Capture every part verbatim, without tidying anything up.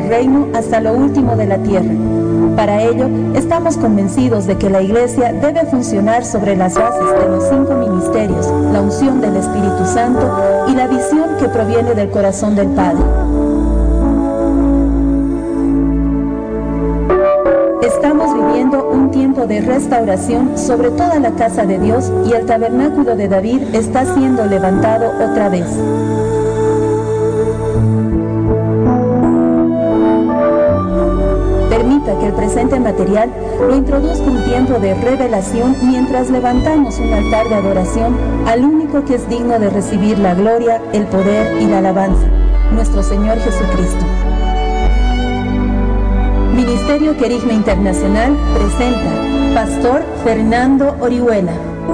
reino hasta lo último de la tierra. Para ello, estamos convencidos de que la Iglesia debe funcionar sobre las bases de los cinco ministerios, la unción del Espíritu Santo y la visión que proviene del corazón del Padre. Estamos viviendo un tiempo de restauración sobre toda la casa de Dios y el tabernáculo de David está siendo levantado otra vez. Permita que el presente material lo introduzca un tiempo de revelación mientras levantamos un altar de adoración al único que es digno de recibir la gloria, el poder y la alabanza, nuestro Señor Jesucristo. Ministerio Querigma Internacional presenta Pastor Fernando Orihuela.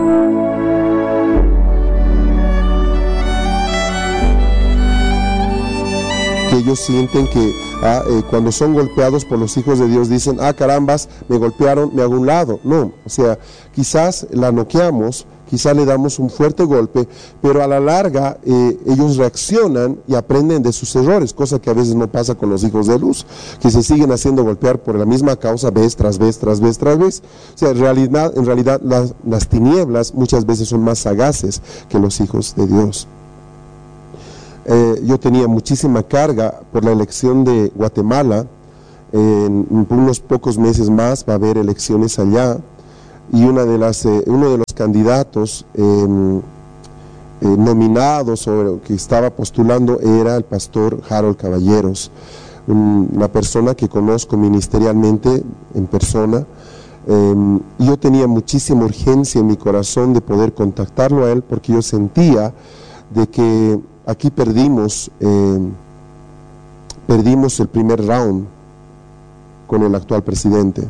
Que ellos sienten que ah, eh, cuando son golpeados por los hijos de Dios dicen, ah carambas, me golpearon, me hago un lado. No, o sea, quizás la noqueamos, quizás le damos un fuerte golpe, pero a la larga eh, ellos reaccionan y aprenden de sus errores, cosa que a veces no pasa con los hijos de luz, que se siguen haciendo golpear por la misma causa vez tras vez, tras vez, tras vez. O sea, en realidad, en realidad las, las tinieblas muchas veces son más sagaces que los hijos de Dios. Eh, yo tenía muchísima carga por la elección de Guatemala. En, en unos pocos meses más va a haber elecciones allá, y una de las, eh, uno de los candidatos eh, eh, nominados o que estaba postulando era el pastor Harold Caballeros, un, una persona que conozco ministerialmente en persona. Eh, y yo tenía muchísima urgencia en mi corazón de poder contactarlo a él, porque yo sentía de que aquí perdimos eh, perdimos el primer round con el actual presidente.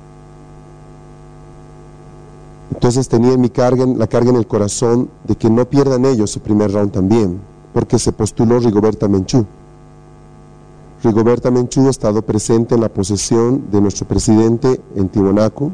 Entonces tenía mi carga, la carga en el corazón de que no pierdan ellos el primer round también, porque se postuló Rigoberta Menchú. Rigoberta Menchú ha estado presente en la posesión de nuestro presidente en Tiwanaku,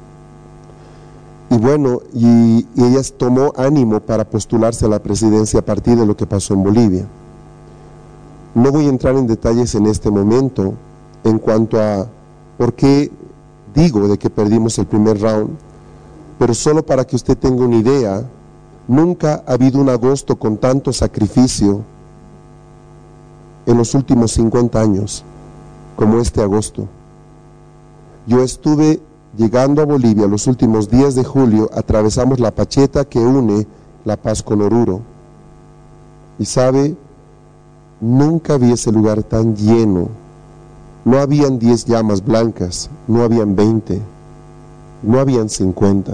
y bueno, y, y ella tomó ánimo para postularse a la presidencia a partir de lo que pasó en Bolivia. No voy a entrar en detalles en este momento en cuanto a por qué digo de que perdimos el primer round, pero solo para que usted tenga una idea, nunca ha habido un agosto con tanto sacrificio en los últimos cincuenta años como este agosto. Yo estuve llegando a Bolivia los últimos días de julio, atravesamos la pacheta que une La Paz con Oruro, y sabe, nunca vi ese lugar tan lleno. No habían diez llamas blancas, no habían veinte, no habían cincuenta.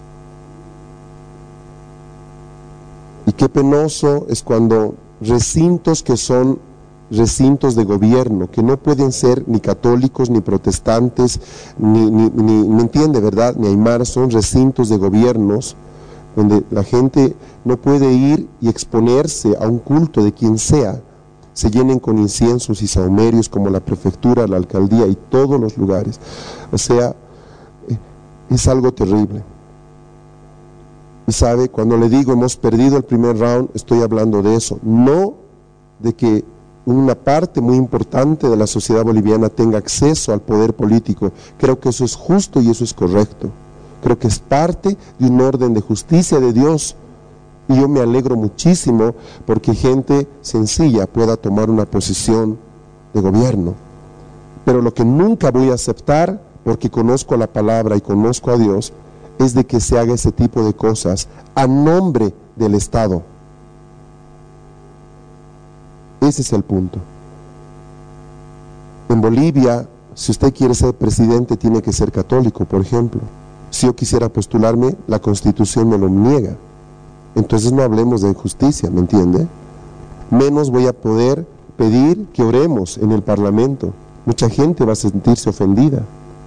Y qué penoso es cuando recintos que son recintos de gobierno, que no pueden ser ni católicos, ni protestantes, ni, ni, ni ¿me entiende, verdad? Ni aymaras, son recintos de gobiernos donde la gente no puede ir y exponerse a un culto de quien sea, se llenen con inciensos y sahumerios como la prefectura, la alcaldía y todos los lugares. O sea, es algo terrible. Y sabe, cuando le digo hemos perdido el primer round, estoy hablando de eso, no de que una parte muy importante de la sociedad boliviana tenga acceso al poder político. Creo que eso es justo y eso es correcto. Creo que es parte de un orden de justicia de Dios, y yo me alegro muchísimo porque gente sencilla pueda tomar una posición de gobierno. Pero lo que nunca voy a aceptar, porque conozco la palabra y conozco a Dios, es de que se haga ese tipo de cosas a nombre del Estado. Ese es el punto. En Bolivia, si usted quiere ser presidente, tiene que ser católico, por ejemplo. Si yo quisiera postularme, la Constitución me lo niega. Entonces no hablemos de justicia, ¿me entiende? Menos voy a poder pedir que oremos en el Parlamento. Mucha gente va a sentirse ofendida.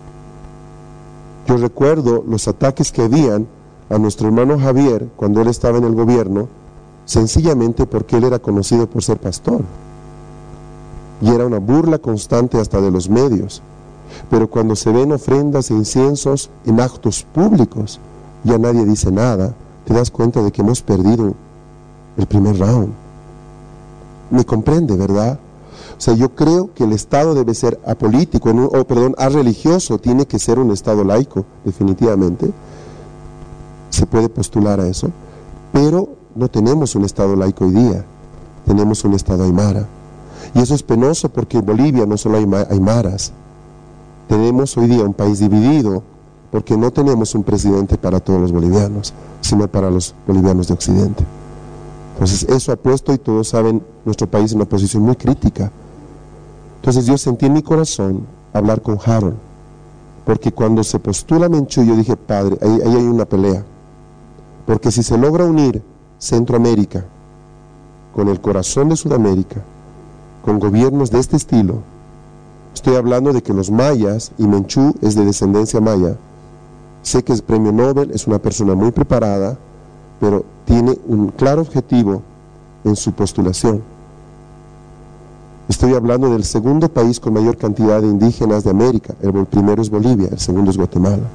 Yo recuerdo los ataques que habían a nuestro hermano Javier cuando él estaba en el gobierno, sencillamente porque él era conocido por ser pastor. Y era una burla constante hasta de los medios. Pero cuando se ven ofrendas e inciensos en actos públicos, ya nadie dice nada, te das cuenta de que hemos perdido el primer round. ¿Me comprende, verdad? O sea, yo creo que el Estado debe ser apolítico, en un, o perdón, arreligioso, tiene que ser un Estado laico, definitivamente. Se puede postular a eso, pero no tenemos un Estado laico hoy día, tenemos un Estado aymara. Y eso es penoso porque en Bolivia no solo hay aymaras, tenemos hoy día un país dividido, porque no tenemos un presidente para todos los bolivianos, sino para los bolivianos de Occidente. Entonces eso ha puesto, y todos saben, nuestro país en una posición muy crítica. Entonces yo sentí en mi corazón hablar con Harold, porque cuando se postula Menchú, yo dije, padre, ahí, ahí hay una pelea, porque si se logra unir Centroamérica con el corazón de Sudamérica, con gobiernos de este estilo, estoy hablando de que los mayas, y Menchú es de descendencia maya, sé que es premio Nobel, es una persona muy preparada, pero tiene un claro objetivo en su postulación. Estoy hablando del segundo país con mayor cantidad de indígenas de América. El primero es Bolivia, el segundo es Guatemala.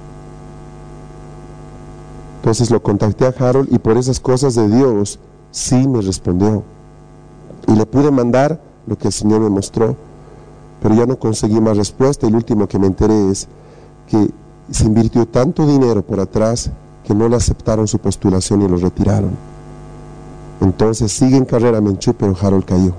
Entonces lo contacté a Harold y por esas cosas de Dios sí me respondió. Y le pude mandar lo que el Señor me mostró, pero ya no conseguí más respuesta. Y lo último que me enteré es que se invirtió tanto dinero por atrás que no le aceptaron su postulación y lo retiraron. Entonces sigue en carrera Menchú, pero Harold cayó.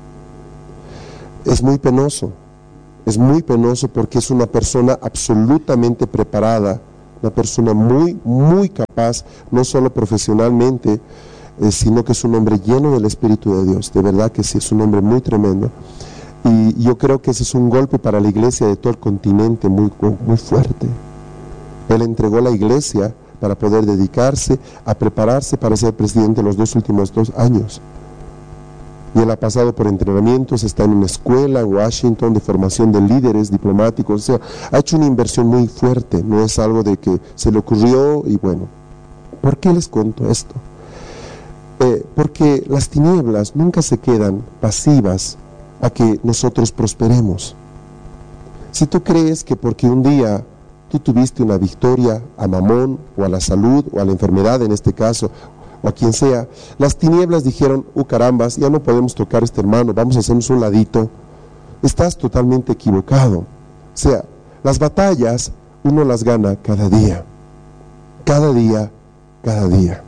Es muy penoso, es muy penoso porque es una persona absolutamente preparada, una persona muy, muy capaz, no solo profesionalmente, eh, sino que es un hombre lleno del Espíritu de Dios. De verdad que sí, es un hombre muy tremendo. Y yo creo que ese es un golpe para la iglesia de todo el continente muy, muy fuerte. Él entregó la iglesia para poder dedicarse a prepararse para ser presidente los dos últimos dos años. Y él ha pasado por entrenamientos, está en una escuela en Washington de formación de líderes diplomáticos, o sea, ha hecho una inversión muy fuerte, no es algo de que se le ocurrió y bueno. ¿Por qué les cuento esto? Eh, porque las tinieblas nunca se quedan pasivas a que nosotros prosperemos. Si tú crees que porque un día tú tuviste una victoria a Mamón o a la salud o a la enfermedad en este caso, o a quien sea, las tinieblas dijeron, uh carambas, ya no podemos tocar a este hermano, vamos a hacernos un ladito, estás totalmente equivocado. O sea, las batallas uno las gana cada día, cada día, cada día.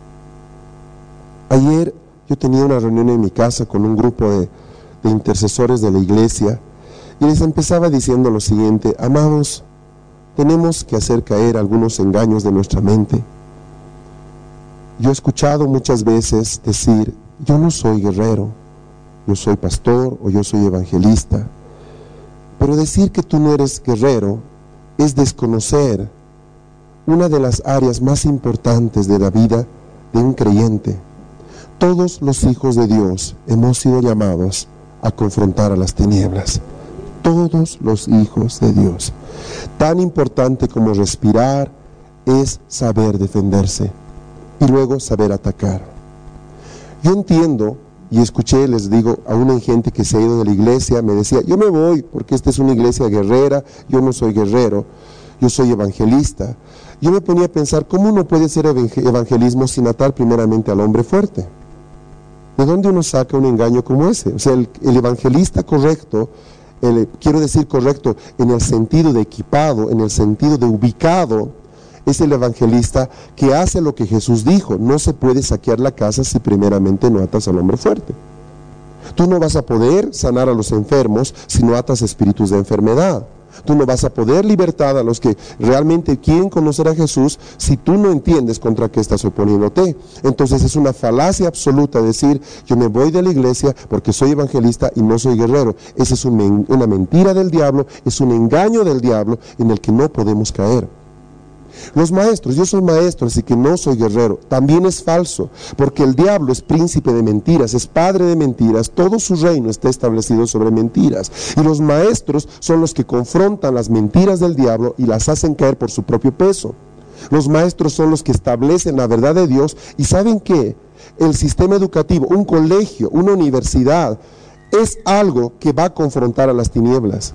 Ayer yo tenía una reunión en mi casa con un grupo de, de intercesores de la iglesia y les empezaba diciendo lo siguiente: amados, tenemos que hacer caer algunos engaños de nuestra mente. Yo he escuchado muchas veces decir, yo no soy guerrero, yo soy pastor o yo soy evangelista. Pero decir que tú no eres guerrero es desconocer una de las áreas más importantes de la vida de un creyente. Todos los hijos de Dios hemos sido llamados a confrontar a las tinieblas. Todos los hijos de Dios. Tan importante como respirar es saber defenderse y luego saber atacar. Yo entiendo y escuché, les digo, a una gente que se ha ido de la iglesia, me decía, yo me voy porque esta es una iglesia guerrera, yo no soy guerrero, yo soy evangelista. Yo me ponía a pensar, ¿cómo uno puede hacer evangelismo sin atar primeramente al hombre fuerte? ¿De dónde uno saca un engaño como ese? O sea, el, el evangelista correcto, el, quiero decir correcto en el sentido de equipado, en el sentido de ubicado, es el evangelista que hace lo que Jesús dijo: no se puede saquear la casa si primeramente no atas al hombre fuerte. Tú no vas a poder sanar a los enfermos si no atas espíritus de enfermedad. Tú no vas a poder libertar a los que realmente quieren conocer a Jesús si tú no entiendes contra qué estás oponiéndote. Entonces es una falacia absoluta decir, yo me voy de la iglesia porque soy evangelista y no soy guerrero. Esa es un, una mentira del diablo, es un engaño del diablo en el que no podemos caer. Los maestros, yo soy maestro, así que no soy guerrero, también es falso, porque el diablo es príncipe de mentiras, es padre de mentiras, todo su reino está establecido sobre mentiras, y los maestros son los que confrontan las mentiras del diablo y las hacen caer por su propio peso. Los maestros son los que establecen la verdad de Dios, y ¿saben qué? El sistema educativo, un colegio, una universidad, es algo que va a confrontar a las tinieblas.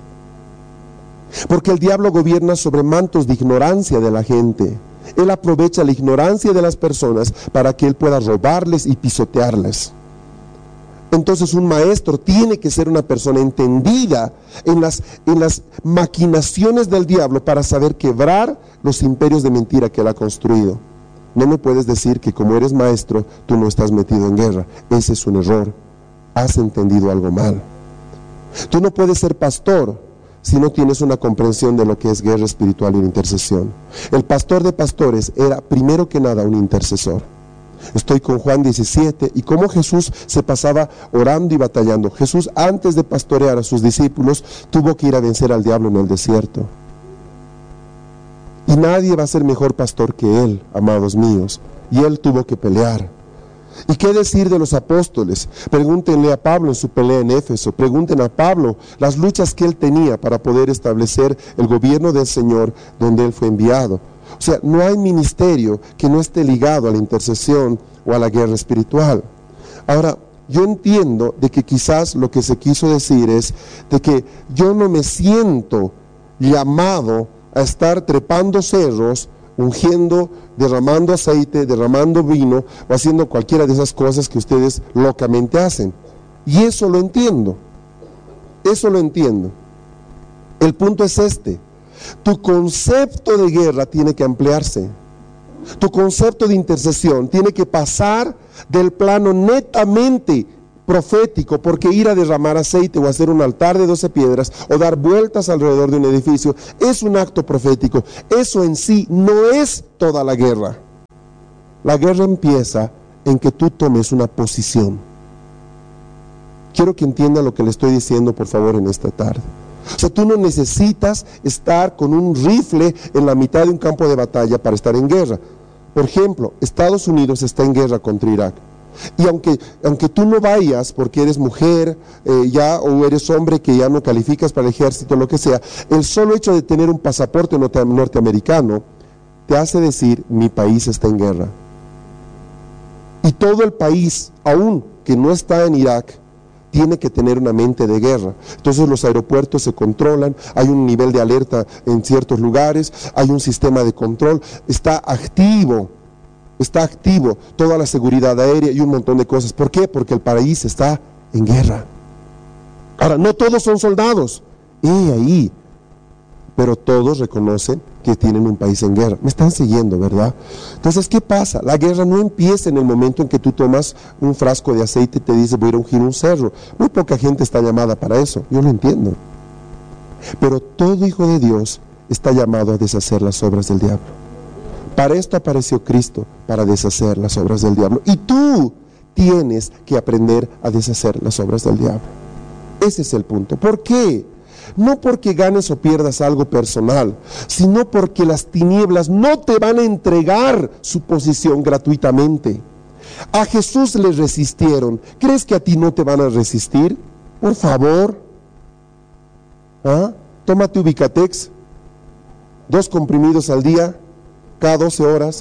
Porque el diablo gobierna sobre mantos de ignorancia de la gente. Él aprovecha la ignorancia de las personas para que él pueda robarles y pisotearles. Entonces un maestro tiene que ser una persona entendida en las, en las maquinaciones del diablo para saber quebrar los imperios de mentira que él ha construido. No me puedes decir que como eres maestro, tú no estás metido en guerra. Ese es un error. Has entendido algo mal. Tú no puedes ser pastor si no tienes una comprensión de lo que es guerra espiritual y intercesión. El pastor de pastores era primero que nada un intercesor. Estoy con Juan diecisiete y cómo Jesús se pasaba orando y batallando. Jesús, antes de pastorear a sus discípulos, tuvo que ir a vencer al diablo en el desierto. Y nadie va a ser mejor pastor que él, amados míos. Y él tuvo que pelear. ¿Y qué decir de los apóstoles? Pregúntenle a Pablo en su pelea en Éfeso. Pregunten a Pablo las luchas que él tenía para poder establecer el gobierno del Señor donde él fue enviado. O sea, no hay ministerio que no esté ligado a la intercesión o a la guerra espiritual. Ahora, yo entiendo de que quizás lo que se quiso decir es de que yo no me siento llamado a estar trepando cerros, ungiendo, derramando aceite, derramando vino o haciendo cualquiera de esas cosas que ustedes locamente hacen. Y eso lo entiendo. Eso lo entiendo. El punto es este. Tu concepto de guerra tiene que ampliarse. Tu concepto de intercesión tiene que pasar del plano netamente profético, porque ir a derramar aceite o hacer un altar de doce piedras o dar vueltas alrededor de un edificio es un acto profético. Eso en sí no es toda la guerra. La guerra empieza en que tú tomes una posición. Quiero que entienda lo que le estoy diciendo, por favor, en esta tarde. O sea, tú no necesitas estar con un rifle en la mitad de un campo de batalla para estar en guerra. Por ejemplo, Estados Unidos está en guerra contra Irak. Y aunque, aunque tú no vayas porque eres mujer eh, ya o eres hombre que ya no calificas para el ejército, lo que sea, el solo hecho de tener un pasaporte norte, norteamericano te hace decir, mi país está en guerra. Y todo el país, aún que no está en Irak, tiene que tener una mente de guerra. Entonces los aeropuertos se controlan, hay un nivel de alerta en ciertos lugares, hay un sistema de control, está activo. Está activo toda la seguridad aérea y un montón de cosas. ¿Por qué? Porque el país está en guerra. Ahora, no todos son soldados, y ahí, pero todos reconocen que tienen un país en guerra. Me están siguiendo, ¿verdad? Entonces, ¿qué pasa? La guerra no empieza en el momento en que tú tomas un frasco de aceite y te dice voy a ir a ungir un cerro. Muy poca gente está llamada para eso, yo lo entiendo. Pero todo hijo de Dios está llamado a deshacer las obras del diablo. Para esto apareció Cristo, para deshacer las obras del diablo. Y tú tienes que aprender a deshacer las obras del diablo. Ese es el punto. ¿Por qué? No porque ganes o pierdas algo personal, sino porque las tinieblas no te van a entregar su posición gratuitamente. A Jesús le resistieron. ¿Crees que a ti no te van a resistir? Por favor. ¿Ah? Tómate Ubicatex, dos comprimidos al día, cada doce horas.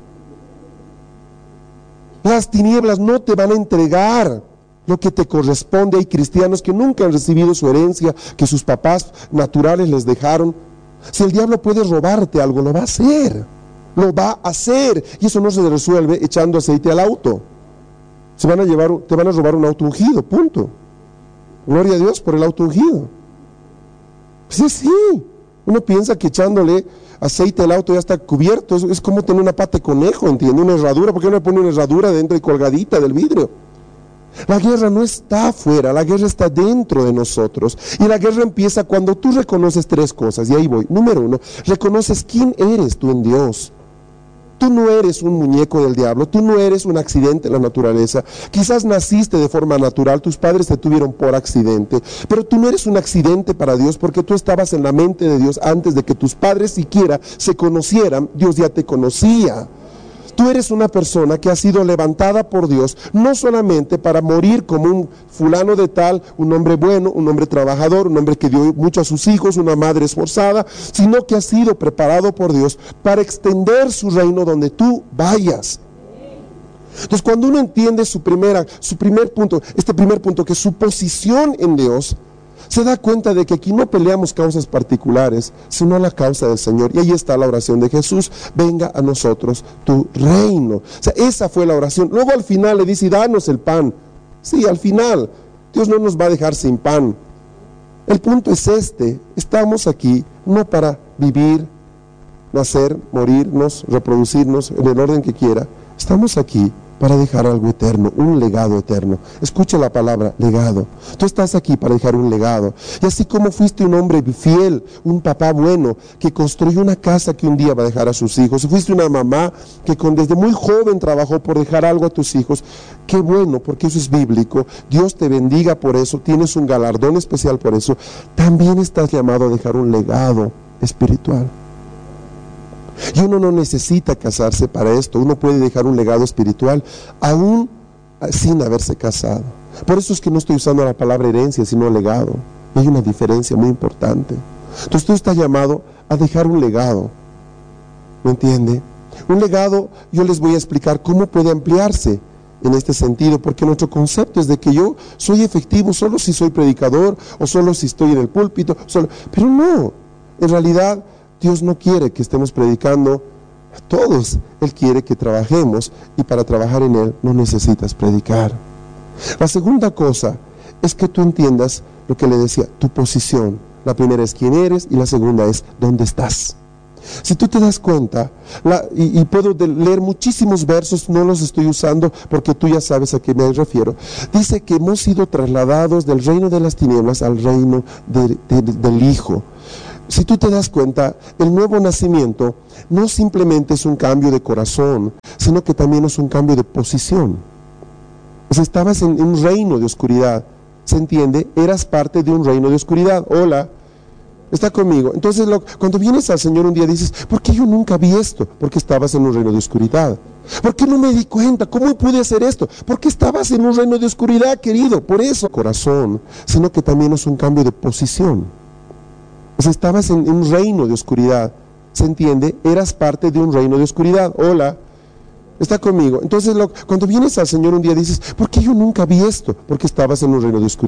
Las tinieblas no te van a entregar lo que te corresponde. Hay cristianos que nunca han recibido su herencia, que sus papás naturales les dejaron. Si el diablo puede robarte algo, lo va a hacer. Lo va a hacer. Y eso no se resuelve echando aceite al auto. Se van a llevar, te van a robar un auto ungido, punto. Gloria a Dios por el auto ungido. Pues es así. Uno piensa que echándole aceite al auto ya está cubierto. Es, es como tener una pata de conejo, ¿entiende? Una herradura. ¿Por qué no le pone una herradura dentro y colgadita del vidrio? La guerra no está afuera, la guerra está dentro de nosotros. Y la guerra empieza cuando tú reconoces tres cosas. Y ahí voy. Número uno, reconoces quién eres tú en Dios. Tú no eres un muñeco del diablo, tú no eres un accidente en la naturaleza. Quizás naciste de forma natural, tus padres te tuvieron por accidente, pero tú no eres un accidente para Dios, porque tú estabas en la mente de Dios antes de que tus padres siquiera se conocieran. Dios ya te conocía. Tú eres una persona que ha sido levantada por Dios, no solamente para morir como un fulano de tal, un hombre bueno, un hombre trabajador, un hombre que dio mucho a sus hijos, una madre esforzada, sino que ha sido preparado por Dios para extender su reino donde tú vayas. Entonces, cuando uno entiende su primera, su primer punto, este primer punto, que es su posición en Dios, se da cuenta de que aquí no peleamos causas particulares, sino la causa del Señor. Y ahí está la oración de Jesús: venga a nosotros tu reino. O sea, esa fue la oración. Luego al final le dice: danos el pan Sí, al final, Dios no nos va a dejar sin pan. El punto es este, estamos aquí no para vivir, nacer, morirnos, reproducirnos en el orden que quiera. Estamos aquí para dejar algo eterno, un legado eterno. Escucha la palabra, legado. Tú estás aquí para dejar un legado. Y así como fuiste un hombre fiel, un papá bueno, que construyó una casa que un día va a dejar a sus hijos, y fuiste una mamá que con, desde muy joven trabajó por dejar algo a tus hijos, qué bueno, porque eso es bíblico. Dios te bendiga por eso, tienes un galardón especial por eso. También estás llamado a dejar un legado espiritual. Y uno no necesita casarse para esto, uno puede dejar un legado espiritual aún sin haberse casado. Por eso es que no estoy usando la palabra herencia, sino legado. Hay una diferencia muy importante. Entonces tú estás llamado a dejar un legado, ¿me entiende? Un legado, yo les voy a explicar cómo puede ampliarse en este sentido, porque nuestro concepto es de que yo soy efectivo solo si soy predicador o solo si estoy en el púlpito, solo, pero no, en realidad Dios no quiere que estemos predicando a todos. Él quiere que trabajemos, y para trabajar en Él no necesitas predicar. La segunda cosa es que tú entiendas lo que le decía, tu posición. La primera es quién eres y la segunda es dónde estás. Si tú te das cuenta, la, y, y puedo de, leer muchísimos versos, no los estoy usando porque tú ya sabes a qué me refiero. Dice que hemos sido trasladados del reino de las tinieblas al reino de, de, de, del Hijo. Si tú te das cuenta, el nuevo nacimiento no simplemente es un cambio de corazón, sino que también es un cambio de posición. O sea, estabas en, en un reino de oscuridad, ¿se entiende? Eras parte de un reino de oscuridad. Hola, está conmigo. Entonces, lo, cuando vienes al Señor un día dices, ¿por qué yo nunca vi esto? Porque estabas en un reino de oscuridad. ¿Por qué no me di cuenta? ¿Cómo pude hacer esto? Porque estabas en un reino de oscuridad, querido. Por eso, corazón, sino que también es un cambio de posición. O sea, estabas en un reino de oscuridad, ¿se entiende? Eras parte de un reino de oscuridad. Hola, está conmigo. Entonces, lo, cuando vienes al Señor un día dices, ¿por qué yo nunca vi esto? Porque estabas en un reino de oscuridad.